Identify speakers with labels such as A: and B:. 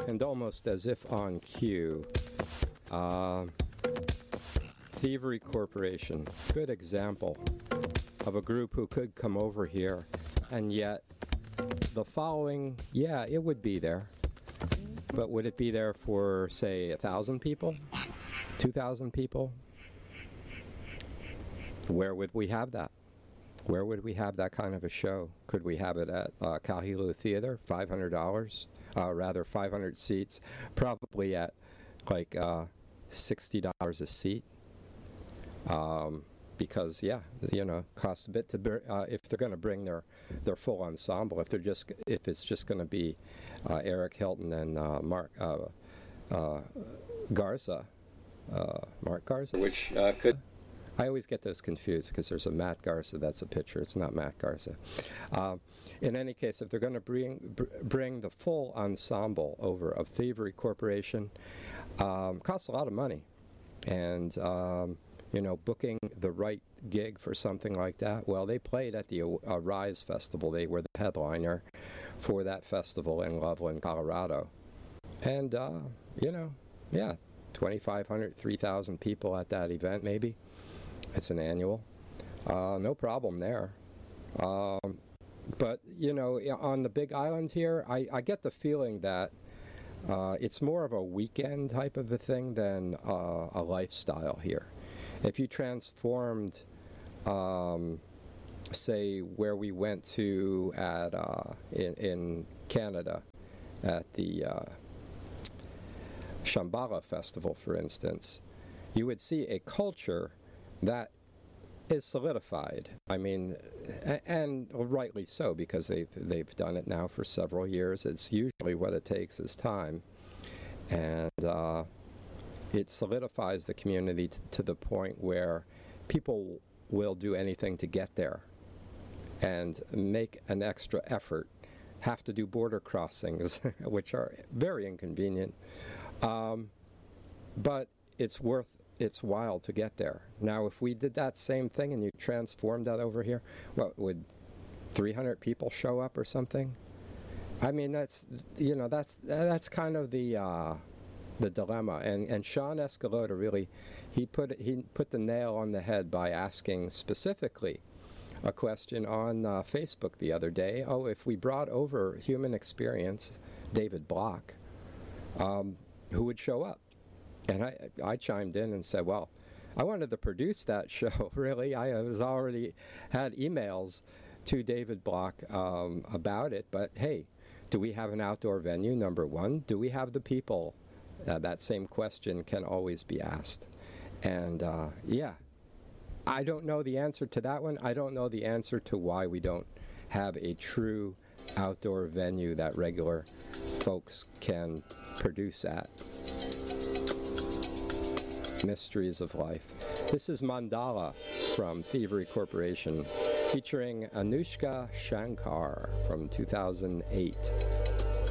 A: And almost as if on cue, Thievery Corporation, good example of a group who could come over here, and yet the following, yeah, it would be there. But would it be there for, say, 1,000 people? 2,000 people? Where would we have that? Where would we have that kind of a show? Could we have it at Kahilu Theater, $500? Rather, 500 seats, probably at like $60 a seat. Because, yeah, you know, costs a bit to if they're going to bring their full ensemble. If it's just going to be Eric Hilton and Mark Garza, which could. I always get those confused because there's a Matt Garza that's a pitcher. It's not Matt Garza. In any case, if they're going to bring the full ensemble over of Thievery Corporation, costs a lot of money, and you know, booking the right gig for something like that. Well, they played at the Rise Festival. They were the headliner for that festival in Loveland, Colorado, and you know, yeah, 2,500, 3,000 people at that event, maybe. It's an annual. No problem there. But, you know, on the Big Island here, I get the feeling that it's more of a weekend type of a thing than a lifestyle here. If you transformed, say, where we went to at in Canada at the Shambhala Festival, for instance, you would see a culture that is solidified. I mean, and rightly so, because they've done it now for several years. It's usually what it takes is time, and it solidifies the community to the point where people will do anything to get there and make an extra effort, have to do border crossings, which are very inconvenient, but it's worth its while to get there. Now, if we did that same thing and you transformed that over here, what, would 300 people show up or something? I mean, that's, you know, that's kind of the dilemma. And Sean Escalota really, he put the nail on the head by asking specifically a question on Facebook the other day. Oh, if we brought over Human Experience, David Block, who would show up? And I chimed in and said, well, I wanted to produce that show, really. I was already had emails to David Block about it. But, hey, do we have an outdoor venue, number one? Do we have the people? That same question can always be asked. And, yeah, I don't know the answer to that one. I don't know the answer to why we don't have a true outdoor venue that regular folks can produce at. Mysteries of Life. This is Mandala from Thievery Corporation, featuring Anushka Shankar from 2008.